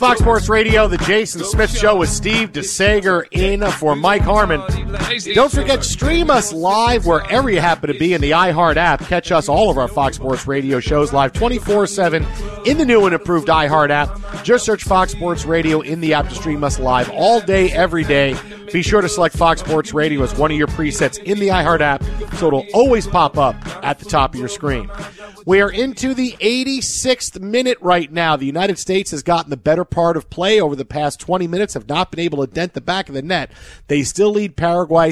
Fox Sports Radio, the Jason Smith Show with Steve DeSager in for Mike Harmon. Don't forget, stream us live wherever you happen to be in the iHeart app. Catch us, all of our Fox Sports Radio shows, live 24/7 in the new and improved iHeart app. Just search Fox Sports Radio in the app to stream us live all day, every day. Be sure to select Fox Sports Radio as one of your presets in the iHeart app, so it'll always pop up at the top of your screen. We are into the 86th minute right now. The United States has gotten the better part of play over the past 20 minutes, have not been able to dent the back of the net. They still lead Paraguay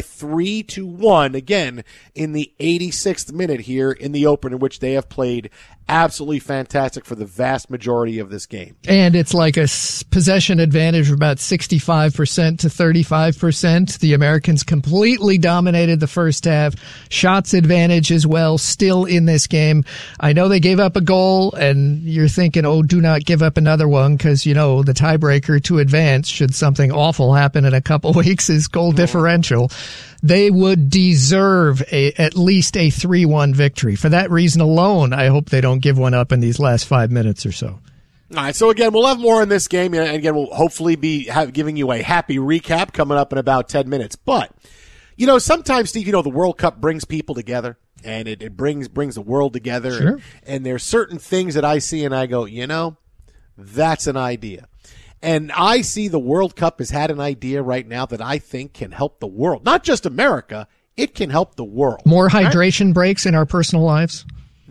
3-1, again, in the 86th minute here in the opener, in which they have played absolutely fantastic for the vast majority of this game. And it's like a possession advantage of about 65% to 35%. The Americans completely dominated the first half. Shots advantage as well, still in this game. I know they gave up a goal, and you're thinking, oh, do not give up another one, because, you know, the tiebreaker to advance, should something awful happen in a couple weeks, is goal differential. They would deserve at least a 3-1 victory. For that reason alone, I hope they don't give one up in these last 5 minutes or so. All right, so again, we'll have more on this game, and again, we'll hopefully be giving you a happy recap coming up in about 10 minutes. But, you know, sometimes, Steve, you know, the World Cup brings people together, and it brings the world together. Sure. And there's certain things that I see, and I go, you know, that's an idea. And I see the World Cup has had an idea right now that I think can help the world. Not just America, it can help the world. More hydration breaks in our personal lives?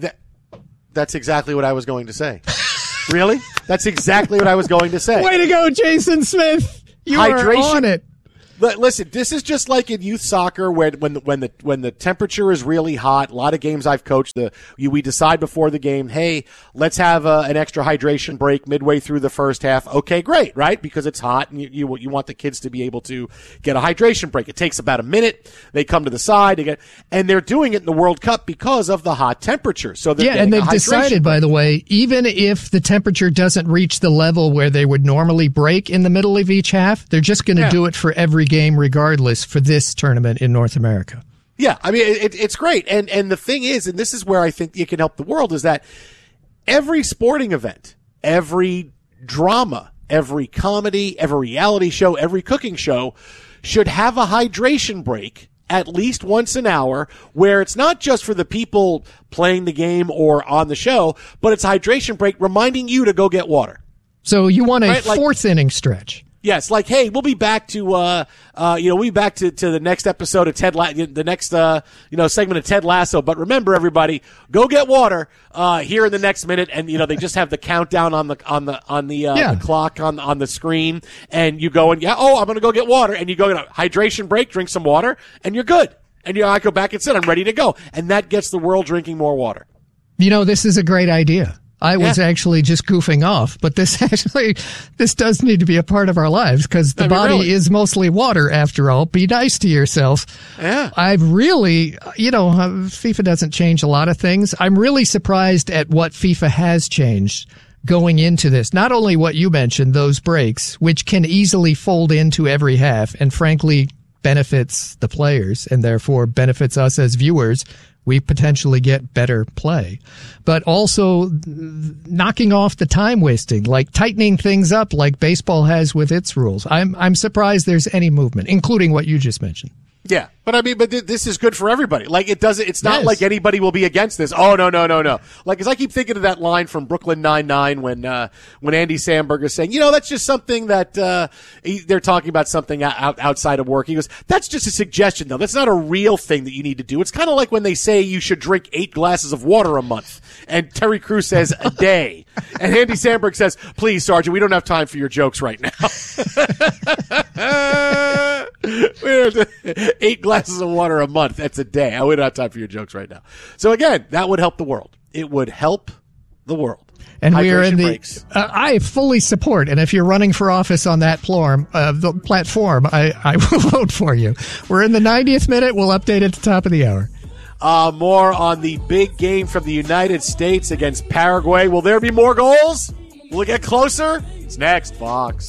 That's exactly what I was going to say. Really? That's exactly what I was going to say. Way to go, Jason Smith. You are on it. Listen, this is just like in youth soccer when the temperature is really hot. A lot of games I've coached, we decide before the game, hey, let's have an extra hydration break midway through the first half. Okay, great, right? Because it's hot and you want the kids to be able to get a hydration break. It takes about a minute. They come to the side, and they're doing it in the World Cup because of the hot temperature. So and they've decided, by the way, even if the temperature doesn't reach the level where they would normally break in the middle of each half, they're just going to do it for every game regardless for this tournament in North America. Yeah, I mean, it's great. And the thing is, and this is where I think you can help the world, is that every sporting event, every drama, every comedy, every reality show, every cooking show should have a hydration break at least once an hour, where it's not just for the people playing the game or on the show, but it's a hydration break reminding you to go get water. So you want a fourth inning stretch. Yes, like, hey, we'll be back to, we'll be back to the next episode of the next segment of Ted Lasso. But remember, everybody, go get water, here in the next minute. And, they just have the countdown on the clock on the screen. And you go and, I'm going to go get water. And you go, hydration break, drink some water, and you're good. And I go back and sit, I'm ready to go. And that gets the world drinking more water. This is a great idea. I was actually just goofing off, but this does need to be a part of our lives, because the body is mostly water after all. Be nice to yourself. Yeah. I've really, FIFA doesn't change a lot of things. I'm really surprised at what FIFA has changed going into this. Not only what you mentioned, those breaks, which can easily fold into every half and frankly benefits the players and therefore benefits us as viewers. We potentially get better play, but also knocking off the time wasting, like tightening things up like baseball has with its rules. I'm surprised there's any movement, including what you just mentioned. Yeah, but this is good for everybody. Like, it's not like anybody will be against this. Oh, no. Like, as I keep thinking of that line from Brooklyn Nine-Nine when Andy Samberg is saying, that's just something that, they're talking about something outside of work. He goes, that's just a suggestion though. That's not a real thing that you need to do. It's kind of like when they say you should drink 8 glasses of water a month. And Terry Crews says a day. And Andy Samberg says, please, Sergeant, we don't have time for your jokes right now. 8 glasses of water a month. That's a day. We don't have time for your jokes right now. So again, that would help the world. It would help the world. And we are in the, I fully support. And if you're running for office on that the platform, I will vote for you. We're in the 90th minute. We'll update at the top of the hour. More on the big game from the United States against Paraguay. Will there be more goals? Will it get closer? It's next, Fox.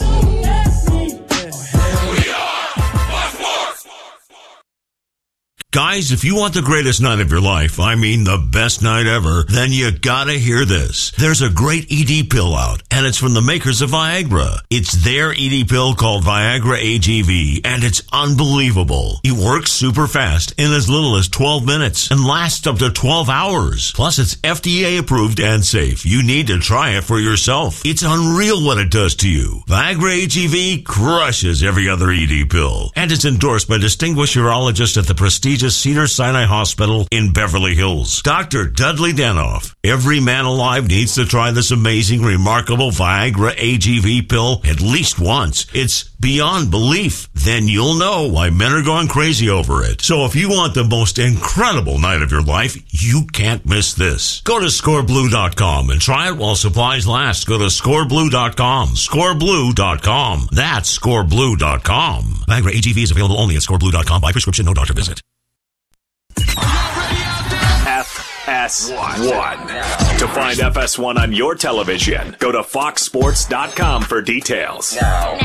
Guys, if you want the greatest night of your life, I mean the best night ever, then you gotta hear this. There's a great ED pill out, and it's from the makers of Viagra. It's their ED pill called Viagra AGV, and it's unbelievable. It works super fast in as little as 12 minutes and lasts up to 12 hours. Plus, it's FDA approved and safe. You need to try it for yourself. It's unreal what it does to you. Viagra AGV crushes every other ED pill, and it's endorsed by distinguished urologists at the prestigious Cedars-Sinai Hospital in Beverly Hills. Dr. Dudley Danoff. Every man alive needs to try this amazing, remarkable Viagra AGV pill at least once. It's beyond belief. Then you'll know why men are going crazy over it. So if you want the most incredible night of your life, you can't miss this. Go to scoreblue.com and try it while supplies last. Go to scoreblue.com. Scoreblue.com. That's scoreblue.com. Viagra AGV is available only at scoreblue.com by prescription, no doctor visit. FS1. To find FS1 on your television, go to foxsports.com for details. Now.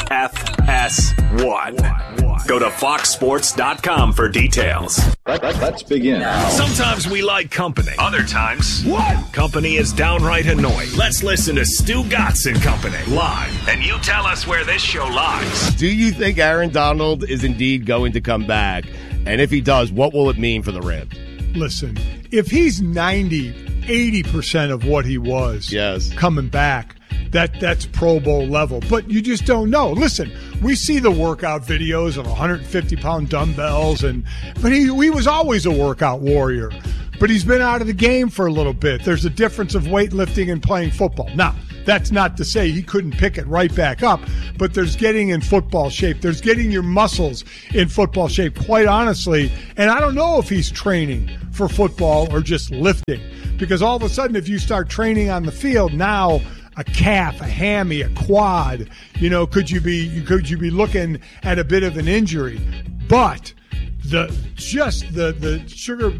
FS1. Go to foxsports.com for details. Let's begin. Sometimes we like company. Other times, company is downright annoying. Let's listen to Stu Gatz and Company live, and you tell us where this show lies. Do you think Aaron Donald is indeed going to come back? And if he does, what will it mean for the Rams? Listen, if he's 80% of what he was coming back, that's Pro Bowl level. But you just don't know. Listen, we see the workout videos of 150-pound dumbbells, but he was always a workout warrior. But he's been out of the game for a little bit. There's a difference of weightlifting and playing football. Now, that's not to say he couldn't pick it right back up, but there's getting in football shape. There's getting your muscles in football shape, quite honestly. And I don't know if he's training for football or just lifting, because all of a sudden, if you start training on the field, now a calf, a hammy, a quad, could you be looking at a bit of an injury? But the sugar